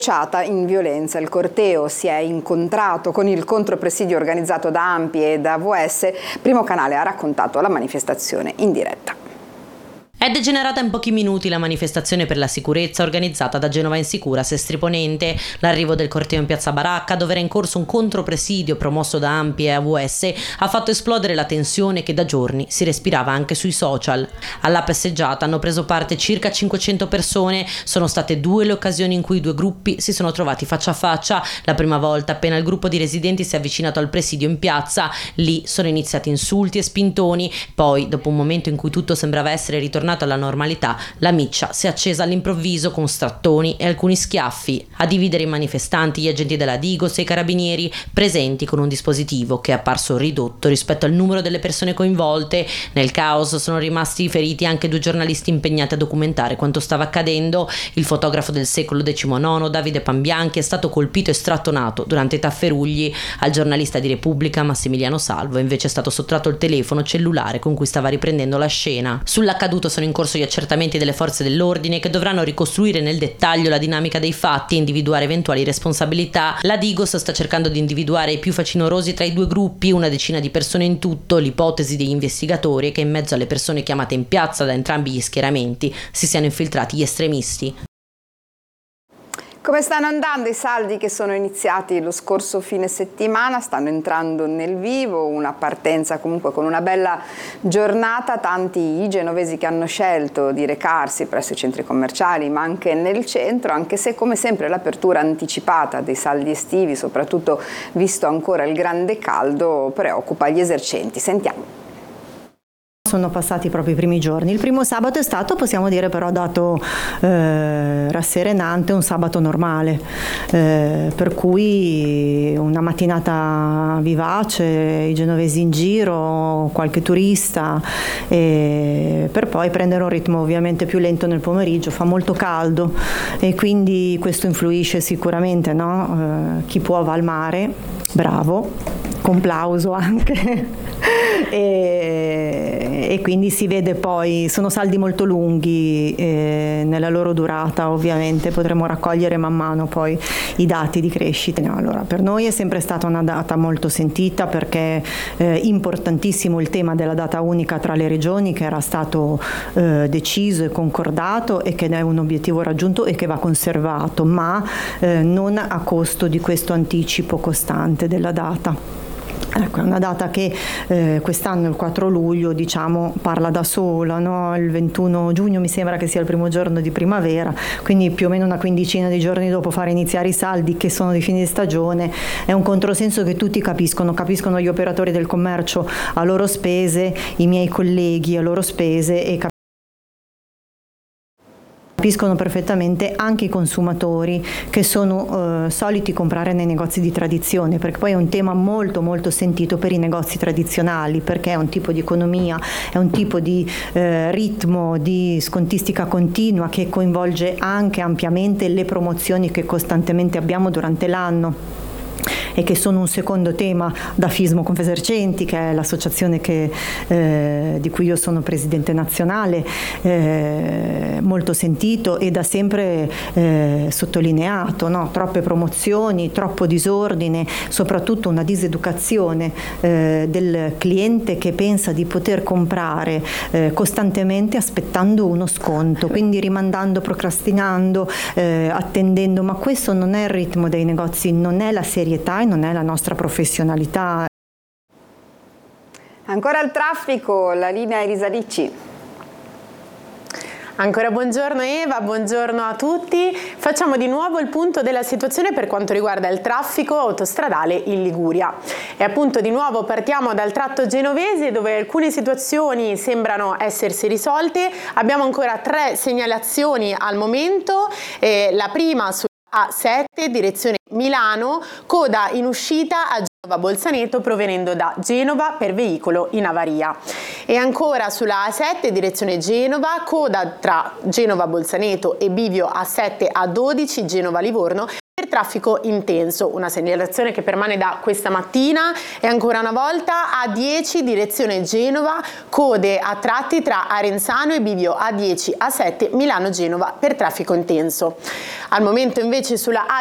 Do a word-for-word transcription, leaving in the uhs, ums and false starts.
In violenza. Il corteo si è incontrato con il contropresidio organizzato da ANPI e da A V S. Primo Canale ha raccontato la manifestazione in diretta. È degenerata in pochi minuti la manifestazione per la sicurezza organizzata da Genova Insicura Sestri Ponente. L'arrivo del corteo in piazza Baracca, dove era in corso un contropresidio promosso da ANPI e A V S, ha fatto esplodere la tensione che da giorni si respirava anche sui social. Alla passeggiata hanno preso parte circa cinquecento persone. Sono state due le occasioni in cui i due gruppi si sono trovati faccia a faccia. La prima volta appena il gruppo di residenti si è avvicinato al presidio in piazza. Lì sono iniziati insulti e spintoni. Poi, dopo un momento in cui tutto sembrava essere ritornato alla normalità, la miccia si è accesa all'improvviso con strattoni e alcuni schiaffi. A dividere i manifestanti gli agenti della Digos e i carabinieri, presenti con un dispositivo che è apparso ridotto rispetto al numero delle persone coinvolte. Nel caos sono rimasti feriti anche due giornalisti impegnati a documentare quanto stava accadendo. Il fotografo del secolo diciannove, Davide Pambianchi, è stato colpito e strattonato durante i tafferugli. Al giornalista di Repubblica, Massimiliano Salvo, invece è stato sottratto il telefono cellulare con cui stava riprendendo la scena. Sull'accaduto sono in corso gli accertamenti delle forze dell'ordine, che dovranno ricostruire nel dettaglio la dinamica dei fatti e individuare eventuali responsabilità. La Digos sta cercando di individuare i più facinorosi tra i due gruppi, una decina di persone in tutto. L'ipotesi degli investigatori è che in mezzo alle persone chiamate in piazza da entrambi gli schieramenti si siano infiltrati gli estremisti. Come stanno andando i saldi che sono iniziati lo scorso fine settimana? Stanno entrando nel vivo, una partenza comunque con una bella giornata, tanti i genovesi che hanno scelto di recarsi presso i centri commerciali ma anche nel centro, anche se come sempre l'apertura anticipata dei saldi estivi, soprattutto visto ancora il grande caldo, preoccupa gli esercenti. Sentiamo. Sono passati proprio i primi giorni. Il primo sabato è stato, possiamo dire, però dato eh, rasserenante, un sabato normale, eh, per cui una mattinata vivace, i genovesi in giro, qualche turista, e per poi prendere un ritmo ovviamente più lento nel pomeriggio. Fa molto caldo e quindi questo influisce sicuramente, no? Eh, chi può va al mare, bravo, con plauso anche. E, e quindi si vede poi, sono saldi molto lunghi eh, nella loro durata, ovviamente potremo raccogliere man mano poi i dati di crescita. No, allora, per noi è sempre stata una data molto sentita, perché è eh, importantissimo il tema della data unica tra le regioni, che era stato eh, deciso e concordato e che è un obiettivo raggiunto e che va conservato, ma eh, non a costo di questo anticipo costante della data. Ecco, è una data che eh, quest'anno, il quattro luglio, diciamo, parla da sola, no? Il ventuno giugno mi sembra che sia il primo giorno di primavera, quindi più o meno una quindicina di giorni dopo fare iniziare i saldi che sono di fine di stagione. È un controsenso che tutti capiscono, capiscono gli operatori del commercio a loro spese, i miei colleghi a loro spese e capiscono perfettamente anche i consumatori, che sono eh, soliti comprare nei negozi di tradizione, perché poi è un tema molto molto sentito per i negozi tradizionali, perché è un tipo di economia, è un tipo di eh, ritmo di scontistica continua che coinvolge anche ampiamente le promozioni che costantemente abbiamo durante l'anno e che sono un secondo tema da FISMO Confesercenti, che è l'associazione che, eh, di cui io sono presidente nazionale, eh, molto sentito e da sempre eh, sottolineato, no? Troppe promozioni, troppo disordine, soprattutto una diseducazione eh, del cliente che pensa di poter comprare eh, costantemente aspettando uno sconto, quindi rimandando, procrastinando, eh, attendendo, ma questo non è il ritmo dei negozi, non è la serietà, non è la nostra professionalità. Ancora il traffico, la linea Elisa Ricci. Ancora buongiorno Eva, buongiorno a tutti. Facciamo di nuovo il punto della situazione per quanto riguarda il traffico autostradale in Liguria. E appunto di nuovo partiamo dal tratto genovese, dove alcune situazioni sembrano essersi risolte. Abbiamo ancora tre segnalazioni al momento. Eh, la prima su A sette, direzione Milano, coda in uscita a Genova Bolzaneto provenendo da Genova per veicolo in avaria. E ancora sulla A sette, direzione Genova, coda tra Genova Bolzaneto e bivio A sette A dodici Genova Livorno per traffico intenso, una segnalazione che permane da questa mattina. E ancora una volta A dieci direzione Genova, code a tratti tra Arenzano e bivio A dieci A sette Milano-Genova per traffico intenso. Al momento invece sulla A